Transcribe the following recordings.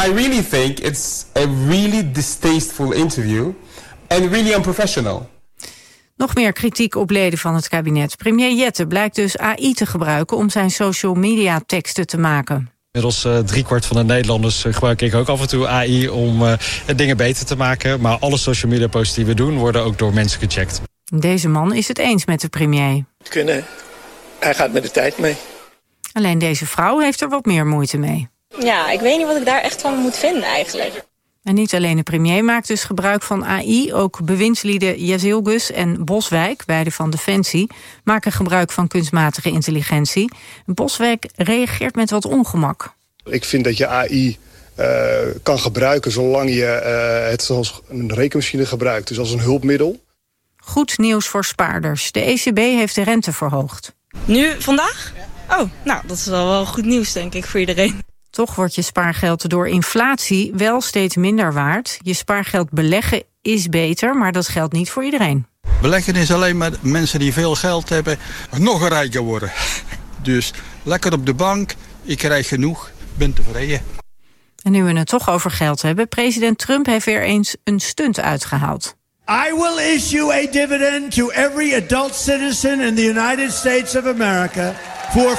I really think it's a really distasteful interview and really unprofessional. Nog meer kritiek op leden van het kabinet. Premier Jette blijkt dus AI te gebruiken om zijn social media teksten te maken. Inmiddels 3/4 van de Nederlanders gebruik ik ook af en toe AI om dingen beter te maken. Maar alle social media posts die we doen worden ook door mensen gecheckt. Deze man is het eens met de premier. Hij gaat met de tijd mee. Alleen deze vrouw heeft er wat meer moeite mee. Ja, ik weet niet wat ik daar echt van moet vinden eigenlijk. En niet alleen de premier maakt dus gebruik van AI... ook bewindslieden Jazilgus en Boswijk, beide van Defensie... maken gebruik van kunstmatige intelligentie. Boswijk reageert met wat ongemak. Ik vind dat je AI kan gebruiken zolang je het zoals een rekenmachine gebruikt. Dus als een hulpmiddel. Goed nieuws voor spaarders. De ECB heeft de rente verhoogd. Nu, vandaag? Oh, nou, dat is wel goed nieuws, denk ik, voor iedereen. Toch wordt je spaargeld door inflatie wel steeds minder waard. Je spaargeld beleggen is beter, maar dat geldt niet voor iedereen. Beleggen is alleen maar mensen die veel geld hebben nog rijker worden. Dus lekker op de bank, ik krijg genoeg, ben tevreden. En nu we het toch over geld hebben, president Trump heeft weer eens een stunt uitgehaald. I will issue a dividend to every adult citizen in the United States of America for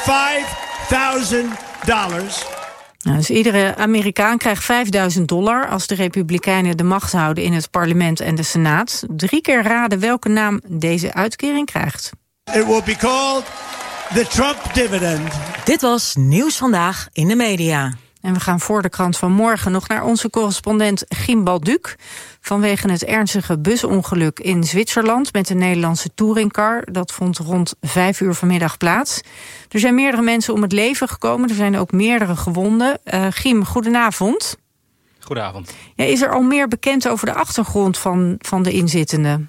$5,000. Nou, dus iedere Amerikaan krijgt $5.000 als de Republikeinen de macht houden in het parlement en de Senaat. 3 keer raden welke naam deze uitkering krijgt. It will be called the Trump dividend. Dit was Nieuws Vandaag in de Media. En we gaan voor de krant van morgen nog naar onze correspondent Gim Balduc. Vanwege het ernstige busongeluk in Zwitserland met de Nederlandse touringcar. Dat vond rond 5 uur vanmiddag plaats. Er zijn meerdere mensen om het leven gekomen. Er zijn ook meerdere gewonden. Gim, goedenavond. Goedenavond. Ja, is er al meer bekend over de achtergrond van de inzittenden?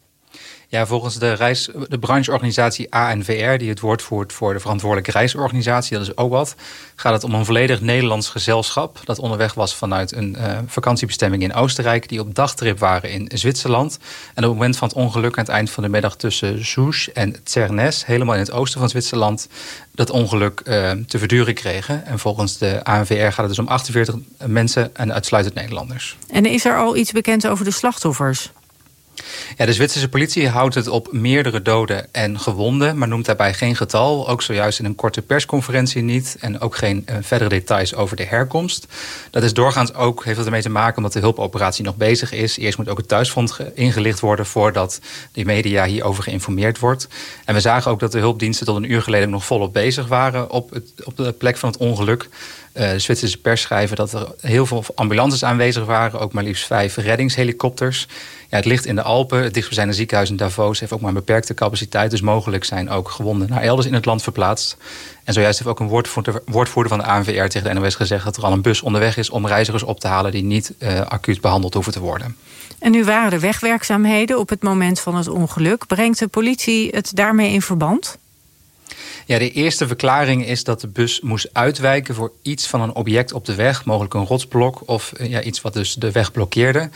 Ja, volgens de brancheorganisatie ANVR, die het woord voert voor de verantwoordelijke reisorganisatie, dat is OWAT, gaat het om een volledig Nederlands gezelschap dat onderweg was vanuit een vakantiebestemming in Oostenrijk, die op dagtrip waren in Zwitserland. En op het moment van het ongeluk aan het eind van de middag tussen Souche en Zernes, helemaal in het oosten van Zwitserland, dat ongeluk te verduren kregen. En volgens de ANVR gaat het dus om 48 mensen en uitsluitend Nederlanders. En is er al iets bekend over de slachtoffers? Ja, de Zwitserse politie houdt het op meerdere doden en gewonden, maar noemt daarbij geen getal. Ook zojuist in een korte persconferentie niet. En ook geen verdere details over de herkomst. Dat is doorgaans ook, heeft het ermee te maken omdat de hulpoperatie nog bezig is. Eerst moet ook het thuisfront ingelicht worden voordat de media hierover geïnformeerd wordt. En we zagen ook dat de hulpdiensten tot een uur geleden nog volop bezig waren op de plek van het ongeluk. De Zwitserse pers schrijven dat er heel veel ambulances aanwezig waren. Ook maar liefst 5 reddingshelikopters. Ja, het ligt in de Alpen. Het dichtstbijzijnde ziekenhuis in Davos heeft ook maar een beperkte capaciteit. Dus mogelijk zijn ook gewonden naar elders in het land verplaatst. En zojuist heeft ook een woordvoerder van de ANVR tegen de NOS gezegd dat er al een bus onderweg is om reizigers op te halen die niet acuut behandeld hoeven te worden. En nu waren er wegwerkzaamheden op het moment van het ongeluk. Brengt de politie het daarmee in verband? Ja, de eerste verklaring is dat de bus moest uitwijken voor iets van een object op de weg. Mogelijk een rotsblok of iets wat dus de weg blokkeerde.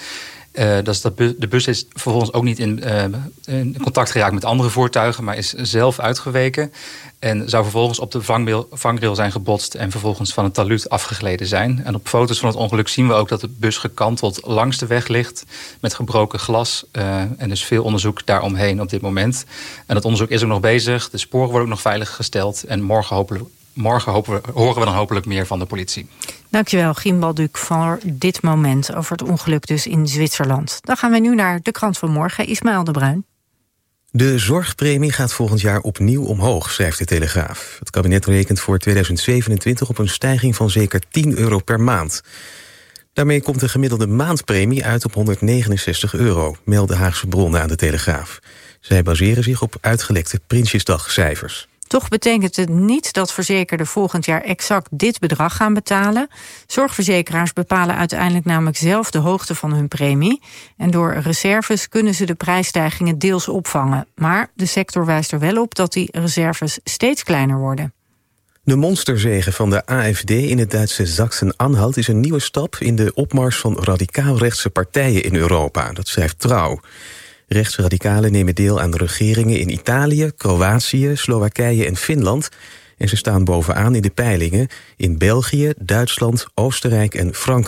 De bus is vervolgens ook niet in contact geraakt met andere voertuigen, maar is zelf uitgeweken. En zou vervolgens op de vangrail zijn gebotst en vervolgens van het talud afgegleden zijn. En op foto's van het ongeluk zien we ook dat de bus gekanteld langs de weg ligt met gebroken glas. En dus veel onderzoek daaromheen op dit moment. En dat onderzoek is ook nog bezig. De sporen worden ook nog veilig gesteld. En morgen horen we dan hopelijk meer van de politie. Dankjewel, Gim Balduc, voor dit moment over het ongeluk dus in Zwitserland. Dan gaan we nu naar de krant van morgen. Ismaël de Bruin. De zorgpremie gaat volgend jaar opnieuw omhoog, schrijft de Telegraaf. Het kabinet rekent voor 2027 op een stijging van zeker €10 per maand. Daarmee komt de gemiddelde maandpremie uit op €169, melden Haagse bronnen aan de Telegraaf. Zij baseren zich op uitgelekte Prinsjesdagcijfers. Toch betekent het niet dat verzekerden volgend jaar exact dit bedrag gaan betalen. Zorgverzekeraars bepalen uiteindelijk namelijk zelf de hoogte van hun premie. En door reserves kunnen ze de prijsstijgingen deels opvangen. Maar de sector wijst er wel op dat die reserves steeds kleiner worden. De monsterzege van de AfD in het Duitse Sachsen-Anhalt is een nieuwe stap in de opmars van radicaal-rechtse partijen in Europa. Dat schrijft Trouw. Rechtsradicalen nemen deel aan de regeringen in Italië, Kroatië, Slowakije en Finland. En ze staan bovenaan in de peilingen in België, Duitsland, Oostenrijk en Frankrijk.